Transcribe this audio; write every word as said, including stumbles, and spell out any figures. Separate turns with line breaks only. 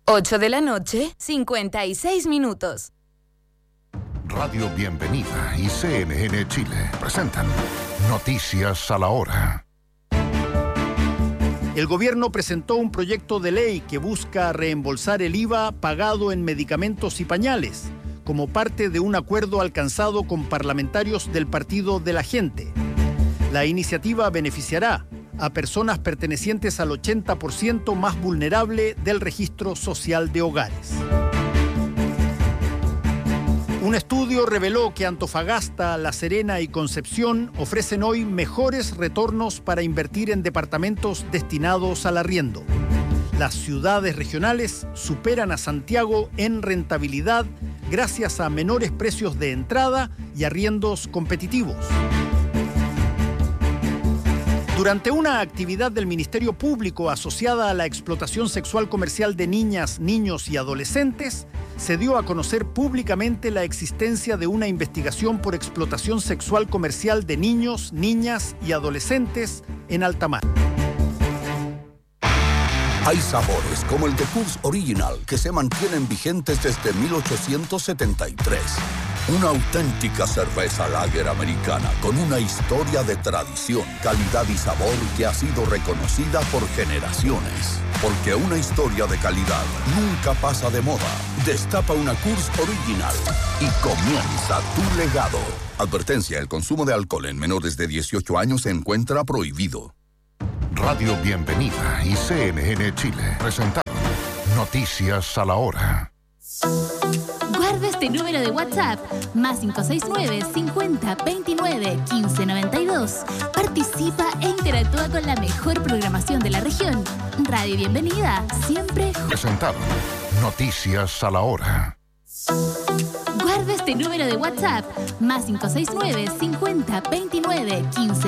ocho de la noche, cincuenta y seis minutos.
Radio Bienvenida y C N N Chile presentan Noticias a la Hora.
El gobierno presentó un proyecto de ley que busca reembolsar el I V A pagado en medicamentos y pañales, como parte de un acuerdo alcanzado con parlamentarios del Partido de la Gente. La iniciativa beneficiará a personas pertenecientes al ochenta por ciento más vulnerable del registro social de hogares. Un estudio reveló que Antofagasta, La Serena y Concepción ofrecen hoy mejores retornos para invertir en departamentos destinados al arriendo. Las ciudades regionales superan a Santiago en rentabilidad gracias a menores precios de entrada y arriendos competitivos. Durante una actividad del Ministerio Público asociada a la explotación sexual comercial de niñas, niños y adolescentes, se dio a conocer públicamente la existencia de una investigación por explotación sexual comercial de niños, niñas y adolescentes en alta mar.
Hay sabores como el de Coors Original que se mantienen vigentes desde mil ochocientos setenta y tres. Una auténtica cerveza lager americana con una historia de tradición, calidad y sabor que ha sido reconocida por generaciones. Porque una historia de calidad nunca pasa de moda. Destapa una Coors Original y comienza tu legado. Advertencia: el consumo de alcohol en menores de dieciocho años se encuentra prohibido.
Radio Bienvenida y C N N Chile presentaron Noticias a la Hora.
Guarda este número de WhatsApp, más cinco seis nueve, cincuenta, veintinueve, quince, noventa y dos. Participa e interactúa con la mejor programación de la región. Radio Bienvenida, siempre...
Presentaron Noticias a la Hora.
Guarda este número de WhatsApp, más cinco seis nueve, cincuenta, veintinueve, quince...